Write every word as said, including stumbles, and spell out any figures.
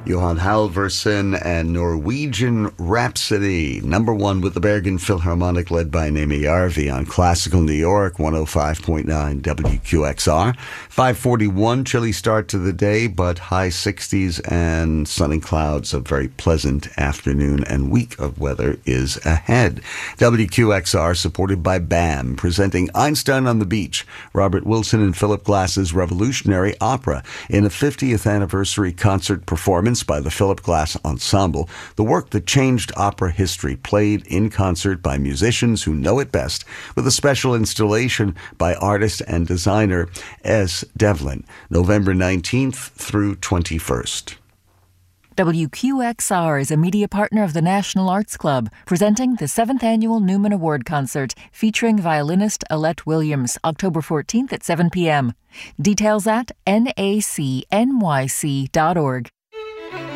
Johan Halvorsen and Norwegian Rhapsody, number one with the Bergen Philharmonic led by Naomi Jarvi on Classical New York, one oh five point nine W Q X R. five forty-one, chilly start to the day, but high sixties and sunny clouds. A very pleasant afternoon and week of weather is ahead. W Q X R supported by BAM, presenting Einstein on the Beach, Robert Wilson and Philip Glass's revolutionary opera in a fiftieth anniversary concert performance by the Philip Glass Ensemble, the work that changed opera history, played in concert by musicians who know it best, with a special installation by artist and designer S. Devlin, November nineteenth through twenty-first. W Q X R is a media partner of the National Arts Club, presenting the seventh Annual Newman Award Concert featuring violinist Alette Williams, October fourteenth at seven p.m. Details at N A C N Y C dot org.